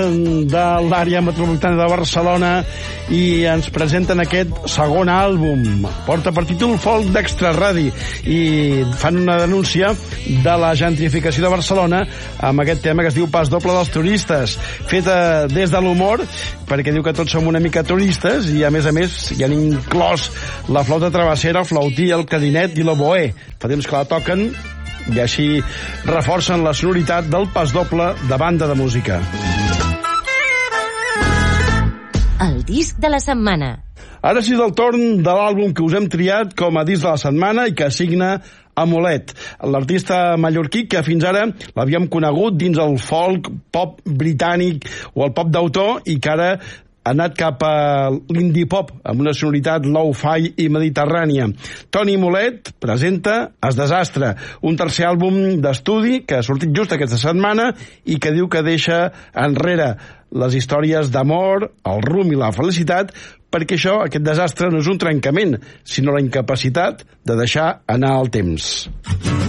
de l'àrea metropolitana de Barcelona i ens presenten aquest segon àlbum. Porta per títol Folk d'Extraradi i fan una denúncia de la gentrificació de Barcelona amb aquest tema que es diu Pas doble dels turistes, feta des de l'humor, perquè diu que tots som una mica turistes i a més hi han inclòs la flauta travessera, el flautí, el clarinet i l'oboè. Fa temps que la toquen i així reforcen la sonoritat del pas doble de banda de música. El disc de la setmana. Ara sí és el torn de l'àlbum que us hem triat com a disc de la setmana i que signa Amulet, l'artista mallorquí que fins ara l'havíem conegut dins el folk, pop britànic o el pop d'autor i que ara ha anat cap a l'indie pop amb una sonoritat low-fi i mediterrània. Toni Mulet presenta Es desastre, un tercer àlbum d'estudi que ha sortit just aquesta setmana i que diu que deixa enrere les històries d'amor, el rum i la felicitat, perquè això, aquest desastre, no és un trencament, sinó la incapacitat de deixar anar el temps.